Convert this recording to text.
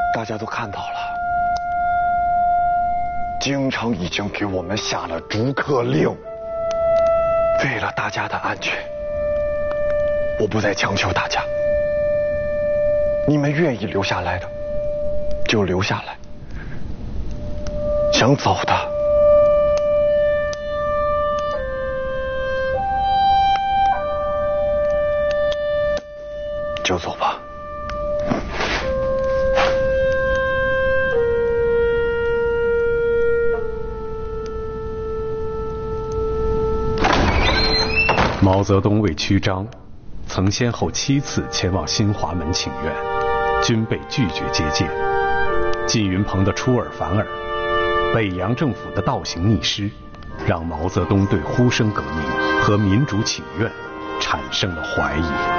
大家都看到了，京城已经给我们下了逐客令。为了大家的安全，我不再强求大家。你们愿意留下来的就留下来，想走的就走吧。 毛泽东为曲张，曾先后7次前往新华门请愿，均被拒绝接见。缙云棚的出尔反尔，北洋政府的倒行逆施，让毛泽东对呼声革命和民主请愿产生了怀疑。